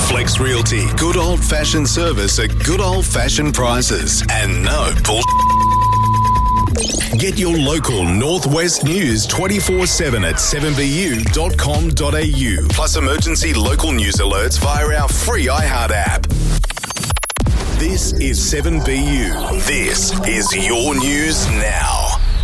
Flex Realty, good old-fashioned service at good old-fashioned prices and no bull. Get your local Northwest news 24/7 at 7bu.com.au. Plus emergency local news alerts via our free iHeart app. This is 7BU. This is your news now.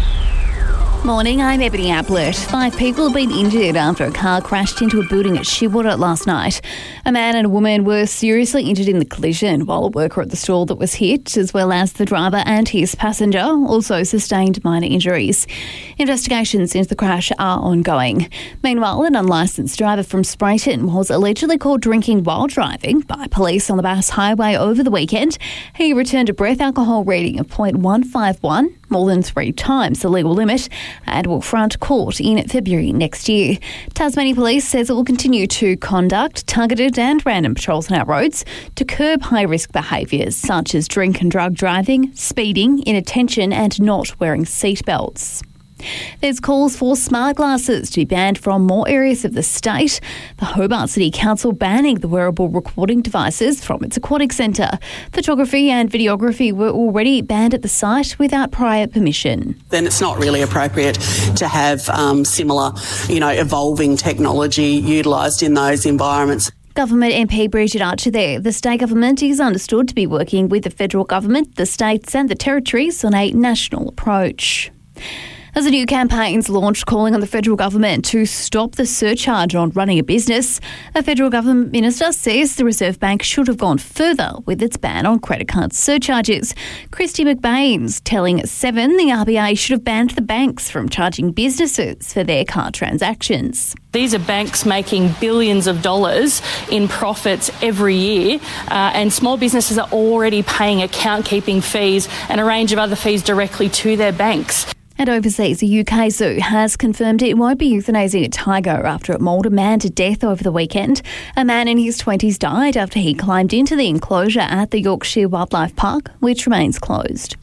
Morning, I'm Ebony Ablett. 5 people have been injured after a car crashed into a building at Shearwater last night. A man and a woman were seriously injured in the collision, while a worker at the stall that was hit, as well as the driver and his passenger, also sustained minor injuries. Investigations into the crash are ongoing. Meanwhile, an unlicensed driver from Sprayton was allegedly caught drinking while driving by police on the Bass Highway over the weekend. He returned a breath alcohol reading of 0.151, more than 3 times the legal limit, and will front court in February next year. Tasmania Police says it will continue to conduct targeted and random patrols on our roads to curb high-risk behaviours such as drink and drug driving, speeding, inattention and not wearing seatbelts. There's calls for smart glasses to be banned from more areas of the state. The Hobart City Council banning the wearable recording devices from its aquatic centre. Photography and videography were already banned at the site without prior permission. Then it's not really appropriate to have similar, evolving technology utilised in those environments. Government MP Bridget Archer there. The state government is understood to be working with the federal government, the states and the territories on a national approach. As a new campaign's launched calling on the federal government to stop the surcharge on running a business, a federal government minister says the Reserve Bank should have gone further with its ban on credit card surcharges. Christy McBain's telling Seven the RBA should have banned the banks from charging businesses for their card transactions. These are banks making billions of dollars in profits every year, and small businesses are already paying account keeping fees and a range of other fees directly to their banks. And overseas, a UK zoo has confirmed it won't be euthanasing a tiger after it mauled a man to death over the weekend. A man in his 20s died after he climbed into the enclosure at the Yorkshire Wildlife Park, which remains closed.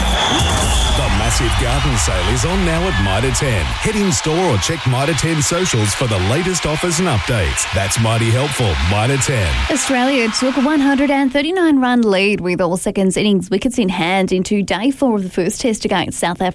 The massive garden sale is on now at Mitre 10. Head in store or check Mitre 10 socials for the latest offers and updates. That's mighty helpful. Mitre 10. Australia took a 139-run lead with all seconds innings wickets in hand into day 4 of the first test against South Africa.